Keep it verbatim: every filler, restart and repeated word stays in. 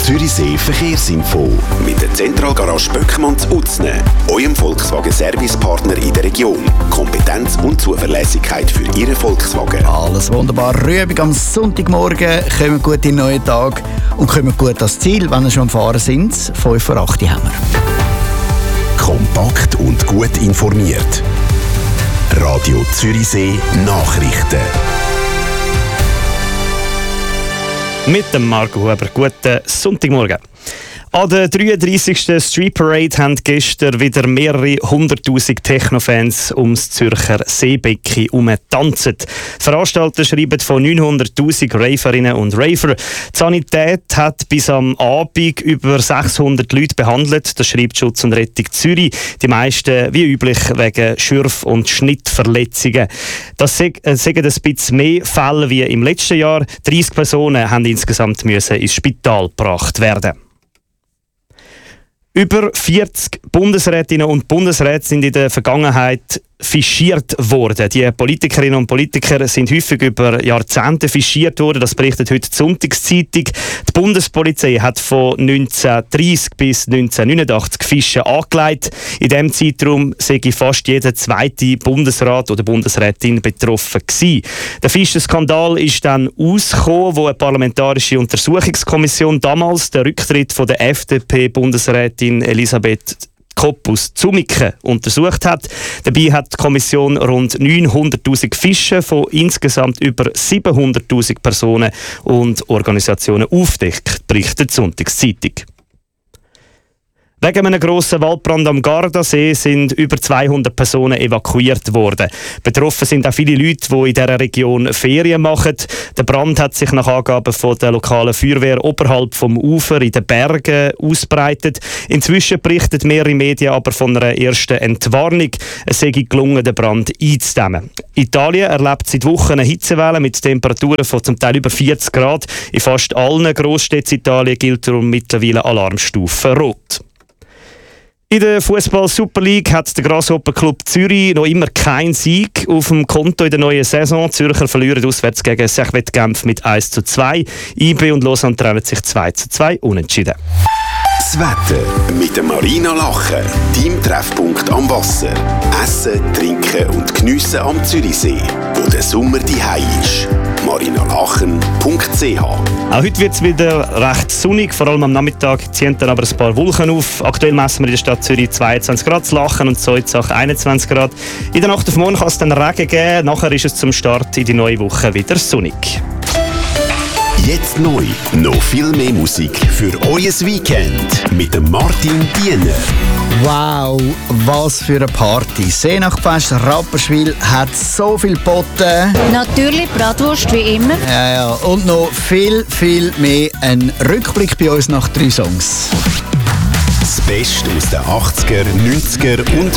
Zürichsee Verkehrsinfo mit der Zentralgarage Böckmann zu Utzne, eurem Volkswagen-Servicepartner in der Region. Kompetenz und Zuverlässigkeit für Ihren Volkswagen. Alles wunderbar. Rüebig am Sonntagmorgen, kommen gut in den neuen Tag und kommen gut ans Ziel, wenn wir schon am Fahren sind. fünf vor acht haben wir. Kompakt und gut informiert. Radio Zürichsee Nachrichten. Mit dem Marco Huber. Guten Sonntagmorgen. An der dreiunddreissigsten Street Parade haben gestern wieder mehrere hunderttausend Techno-Fans ums Zürcher Seebecken herumgetanzt. Die Veranstalter schreiben von neunhunderttausend Raverinnen und Raver. Die Sanität hat bis am Abend über sechshundert Leute behandelt. Das schreibt Schutz und Rettung Zürich. Die meisten, wie üblich, wegen Schürf- und Schnittverletzungen. Das sagen ein bisschen mehr Fälle wie im letzten Jahr. dreissig Personen haben insgesamt müssen ins Spital gebracht werden. Über vierzig Bundesrätinnen und Bundesräte sind in der Vergangenheit fischiert worden. Die Politikerinnen und Politiker sind häufig über Jahrzehnte fischiert worden. Das berichtet heute die Sonntagszeitung. Die Bundespolizei hat von neunzehnhundertdreissig bis neunzehnhundertneunundachtzig Fische angelegt. In diesem Zeitraum sei fast jeder zweite Bundesrat oder Bundesrätin betroffen gewesen. Der Fischenskandal ist dann ausgekommen, wo eine parlamentarische Untersuchungskommission damals den Rücktritt von der F D P-Bundesrätin Elisabeth Koppus Zumike untersucht hat. Dabei hat die Kommission rund neunhunderttausend Fische von insgesamt über siebenhunderttausend Personen und Organisationen aufgedeckt, berichtet die Sonntagszeitung. Wegen einem grossen Waldbrand am Gardasee sind über zweihundert Personen evakuiert worden. Betroffen sind auch viele Leute, die in dieser Region Ferien machen. Der Brand hat sich nach Angaben von der lokalen Feuerwehr oberhalb vom Ufer in den Bergen ausbreitet. Inzwischen berichten mehrere Medien aber von einer ersten Entwarnung. Es sei gelungen, den Brand einzudämmen. Italien erlebt seit Wochen eine Hitzewelle mit Temperaturen von zum Teil über vierzig Grad. In fast allen Großstädten Italien gilt darum mittlerweile Alarmstufe Rot. In der Fußball-Super League hat der Grasshopper Club Zürich noch immer keinen Sieg auf dem Konto in der neuen Saison. Die Zürcher verlieren auswärts gegen Servette Genf mit eins zu zwei. I B und Lausanne trennen sich zwei zu zwei unentschieden. Das Wetter mit der Marina Lachen, deinem Treffpunkt am Wasser. Essen, trinken und geniessen am Zürichsee, wo der Sommer daheim ist. marinalachen punkt c h. Auch heute wird es wieder recht sonnig, vor allem am Nachmittag ziehen dann aber ein paar Wolken auf. Aktuell messen wir in der Stadt Zürich zweiundzwanzig Grad, Lachen und Zollzach einundzwanzig Grad. In der Nacht auf morgen kann es dann Regen geben, nachher ist es zum Start in die neue Woche wieder sonnig. Jetzt neu, noch viel mehr Musik für euer Weekend mit dem Martin Diener. Wow, was für eine Party. Seenachtfest Rapperswil hat so viel geboten. Natürlich Bratwurst wie immer. Ja, ja, und noch viel, viel mehr. Ein Rückblick bei uns nach drei Songs. Das Beste aus den achtziger, neunziger und